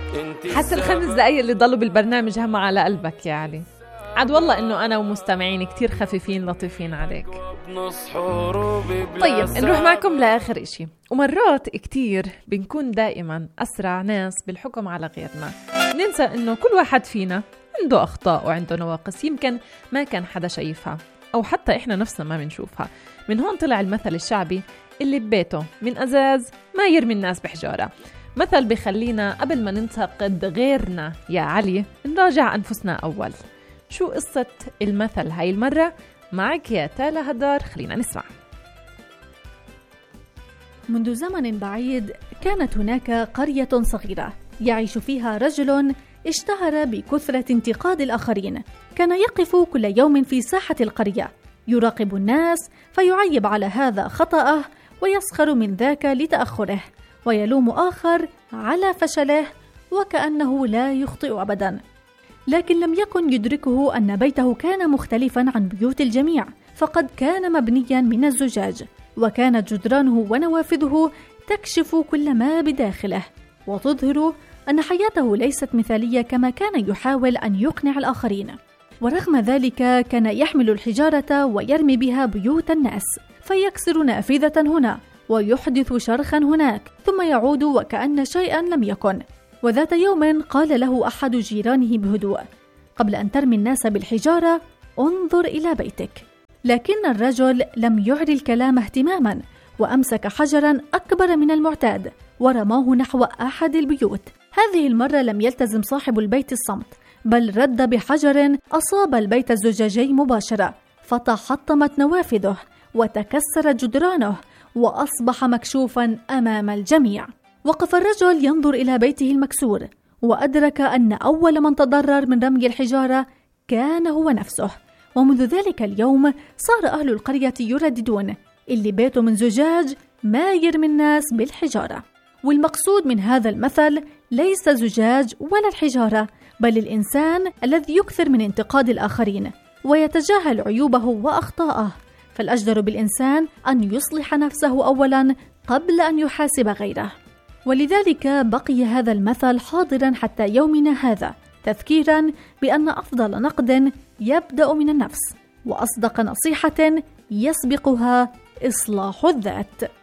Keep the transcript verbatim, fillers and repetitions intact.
حتى الخمس دقايق اللي ضلوا بالبرنامج هم على قلبك يعني. عاد والله إنه أنا ومستمعين كتير خفيفين لطيفين عليك. طيب نروح معكم لآخر إشي. ومرات كتير بنكون دائما أسرع ناس بالحكم على غيرنا، ننسى إنه كل واحد فينا عنده أخطاء وعنده نواقص يمكن ما كان حدا شايفها، أو حتى إحنا نفسنا ما بنشوفها. من هون طلع المثل الشعبي اللي ببيته من أزاز ما يرمي الناس بحجارة. مثل بخلينا قبل ما ننتقد غيرنا يا علي نراجع أنفسنا أول. شو قصة المثل هاي المرة؟ معك يا تالا هدار، خلينا نسمع. منذ زمن بعيد كانت هناك قرية صغيرة يعيش فيها رجل اشتهر بكثرة انتقاد الآخرين. كان يقف كل يوم في ساحة القرية يراقب الناس فيعيب على هذا خطأه ويسخر من ذاك لتأخره، ويلوم آخر على فشله وكأنه لا يخطئ أبدا. لكن لم يكن يدركه أن بيته كان مختلفا عن بيوت الجميع، فقد كان مبنيا من الزجاج، وكانت جدرانه ونوافذه تكشف كل ما بداخله وتظهر أن حياته ليست مثالية كما كان يحاول أن يقنع الآخرين. ورغم ذلك كان يحمل الحجارة ويرمي بها بيوت الناس، فيكسر نافذة هنا ويحدث شرخا هناك، ثم يعود وكأن شيئا لم يكن. وذات يوم قال له أحد جيرانه بهدوء: قبل أن ترمي الناس بالحجارة انظر إلى بيتك. لكن الرجل لم يعر الكلام اهتماما، وأمسك حجرا أكبر من المعتاد ورماه نحو أحد البيوت. هذه المرة لم يلتزم صاحب البيت الصمت، بل رد بحجر أصاب البيت الزجاجي مباشرة، فتحطمت نوافذه وتكسرت جدرانه وأصبح مكشوفا أمام الجميع. وقف الرجل ينظر إلى بيته المكسور، وأدرك أن أول من تضرر من رمي الحجارة كان هو نفسه. ومنذ ذلك اليوم صار أهل القرية يرددون: اللي بيته من زجاج ما يرمي الناس بالحجارة. والمقصود من هذا المثل ليس زجاج ولا الحجارة، بل الإنسان الذي يكثر من انتقاد الآخرين ويتجاهل عيوبه وأخطاءه. فالأجدر بالإنسان أن يصلح نفسه أولا قبل أن يحاسب غيره. ولذلك بقي هذا المثل حاضرا حتى يومنا هذا، تذكيرا بأن أفضل نقد يبدأ من النفس، وأصدق نصيحة يسبقها إصلاح الذات.